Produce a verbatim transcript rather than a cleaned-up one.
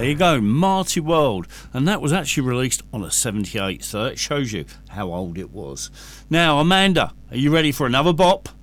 There you go, Marty World, and that was actually released on a seventy-eight, so that shows you how old it was. Now, Amanda, are you ready for another bop?